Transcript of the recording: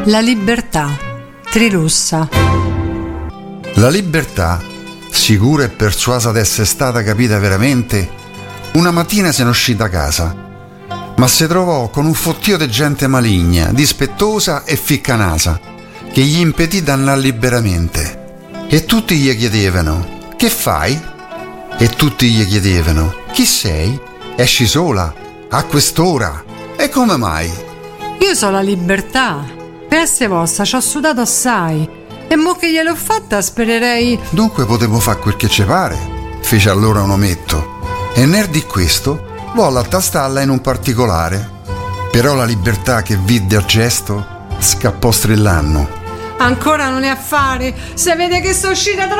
La libertà, Trilussa. La libertà, sicura e persuasa d'essere stata capita veramente, una mattina se ne uscì da casa, ma si trovò con un fottio di gente maligna, dispettosa e ficcanasa, che gli impedì d'andare liberamente. E tutti gli chiedevano: che fai? E tutti gli chiedevano: chi sei? Esci sola? A quest'ora? E come mai? Io so la libertà. Per essere vostra ci ho sudato assai. E mo che gliel'ho fatta spererei. Dunque potevo fare quel che ci pare, fece allora un ometto, e nel di questo volle attastarla in un particolare. Però la libertà che vide al gesto scappò strillando: Ancora non è affare, se vede che sto uscita